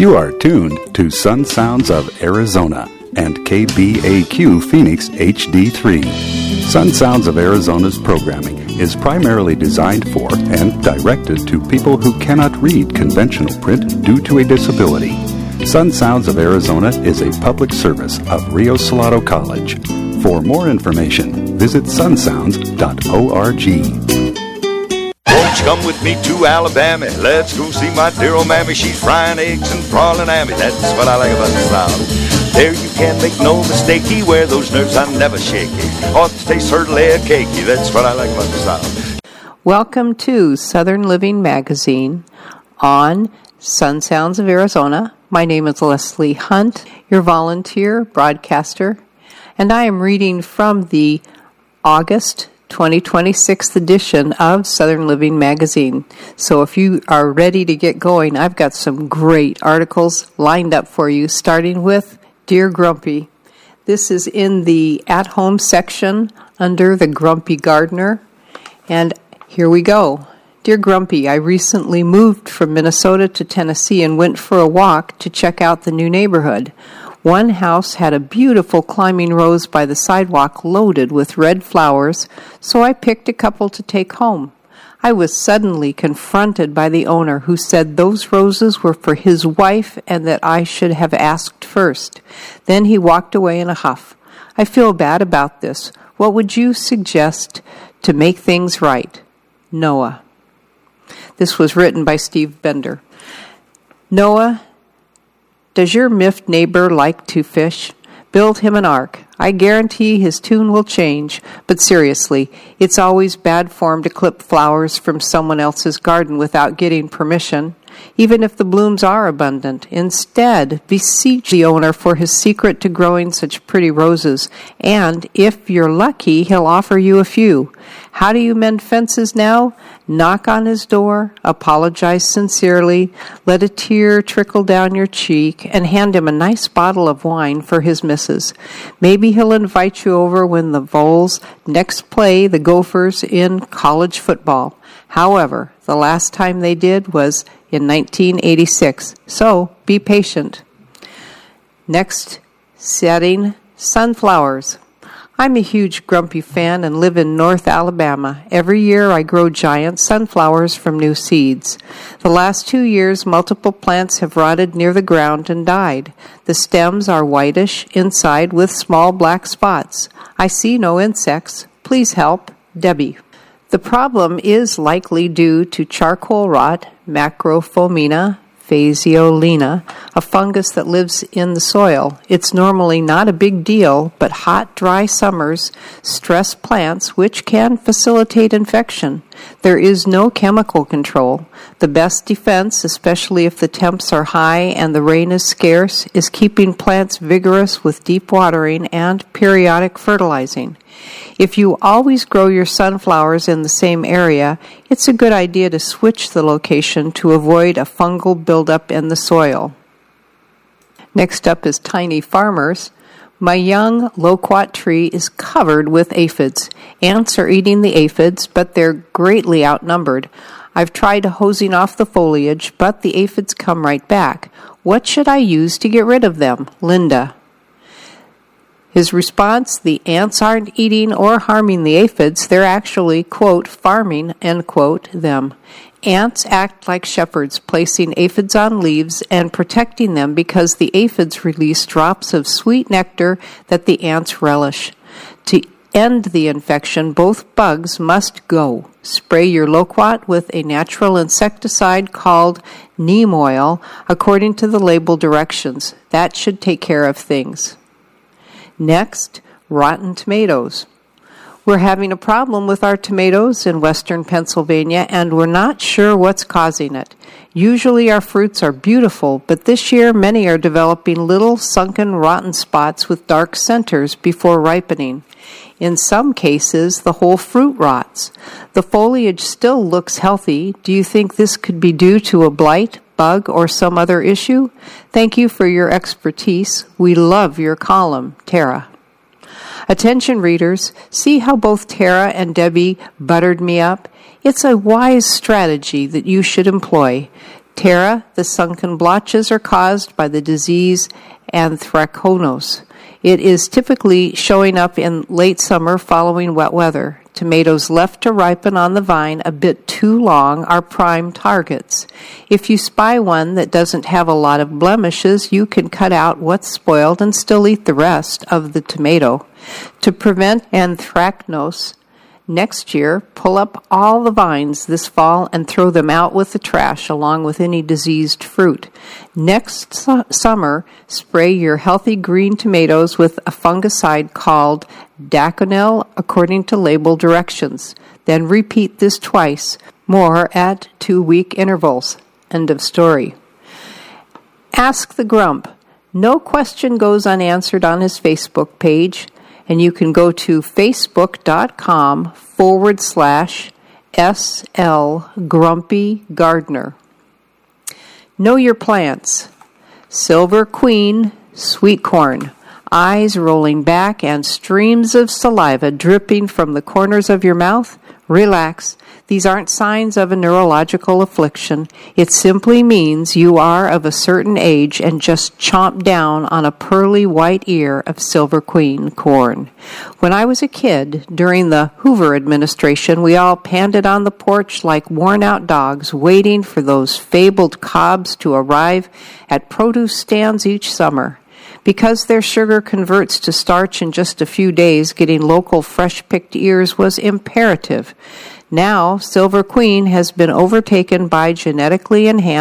You are tuned to Sun Sounds of Arizona and KBAQ Phoenix HD3. Sun Sounds of Arizona's programming is primarily designed for and directed to people who cannot read conventional print due to a disability. Sun Sounds of Arizona is a public service of Rio Salado College. For more information, visit sunsounds.org. Won't you come with me to Alabama? Let's go see my dear old mammy. She's frying eggs and prawning at me. That's what I like about the South. There you can't make no mistake. Where those nerves are never shaky. Ought to taste her layer cakey. That's what I like about the South. Welcome to Southern Living Magazine on Sun Sounds of Arizona. My name is Leslie Hunt, your volunteer broadcaster, and I am reading from the August 2026 edition of Southern Living Magazine. So if you are ready to get going, I've got some great articles lined up for you, starting with Dear Grumpy. This is in the at-home section under the Grumpy Gardener. And here we go. Dear Grumpy, I recently moved from Minnesota to Tennessee and went for a walk to check out the new neighborhood. One house had a beautiful climbing rose by the sidewalk loaded with red flowers, so I picked a couple to take home. I was suddenly confronted by the owner, who said those roses were for his wife and that I should have asked first. Then he walked away in a huff. I feel bad about this. What would you suggest to make things right? Noah. This was written by Steve Bender. Noah, does your miffed neighbor like to fish? Build him an ark. I guarantee his tune will change. But seriously, it's always bad form to clip flowers from someone else's garden without getting permission, even if the blooms are abundant. Instead, beseech the owner for his secret to growing such pretty roses, and if you're lucky, he'll offer you a few. How do you mend fences now? Knock on his door, apologize sincerely, let a tear trickle down your cheek, and hand him a nice bottle of wine for his missus. Maybe he'll invite you over when the Vols next play the Gophers in college football. However, the last time they did was in 1986, so be patient. Next setting, sunflowers. I'm a huge Grumpy fan and live in North Alabama. Every year I grow giant sunflowers from new seeds. The last 2 years, multiple plants have rotted near the ground and died. The stems are whitish inside with small black spots. I see no insects. Please help, Debbie. The problem is likely due to charcoal rot, Macrophomina phaseolina, a fungus that lives in the soil. It's normally not a big deal, but hot, dry summers stress plants, which can facilitate infection. There is no chemical control. The best defense, especially if the temps are high and the rain is scarce, is keeping plants vigorous with deep watering and periodic fertilizing. If you always grow your sunflowers in the same area, it's a good idea to switch the location to avoid a fungal buildup in the soil. Next up is Tiny Farmers. My young loquat tree is covered with aphids. Ants are eating the aphids, but they're greatly outnumbered. I've tried hosing off the foliage, but the aphids come right back. What should I use to get rid of them? Linda. His response, the ants aren't eating or harming the aphids. They're actually, quote, farming, end quote, them. Ants act like shepherds, placing aphids on leaves and protecting them because the aphids release drops of sweet nectar that the ants relish. To end the infection, both bugs must go. Spray your loquat with a natural insecticide called neem oil according to the label directions. That should take care of things. Next, rotten tomatoes. We're having a problem with our tomatoes in western Pennsylvania, and we're not sure what's causing it. Usually our fruits are beautiful, but this year many are developing little sunken rotten spots with dark centers before ripening. In some cases, the whole fruit rots. The foliage still looks healthy. Do you think this could be due to a blight, bug, or some other issue? Thank you for your expertise. We love your column, Tara. Attention readers, see how both Tara and Debbie buttered me up? It's a wise strategy that you should employ. Tara, the sunken blotches are caused by the disease anthracnose. It is typically showing up in late summer following wet weather. Tomatoes left to ripen on the vine a bit too long are prime targets. If you spy one that doesn't have a lot of blemishes, you can cut out what's spoiled and still eat the rest of the tomato. To prevent anthracnose, next year, pull up all the vines this fall and throw them out with the trash along with any diseased fruit. Next summer, spray your healthy green tomatoes with a fungicide called Daconil according to label directions. Then repeat this twice, more at 2-week intervals. End of story. Ask the Grump. No question goes unanswered on his Facebook page. And you can go to facebook.com/SL Grumpy Gardener. Know your plants. Silver Queen, sweet corn, eyes rolling back and streams of saliva dripping from the corners of your mouth. Relax. These aren't signs of a neurological affliction. It simply means you are of a certain age and just chomp down on a pearly white ear of Silver Queen corn. When I was a kid, during the Hoover administration, we all panted on the porch like worn-out dogs, waiting for those fabled cobs to arrive at produce stands each summer. Because their sugar converts to starch in just a few days, getting local fresh-picked ears was imperative. Now, Silver Queen has been overtaken by genetically enhanced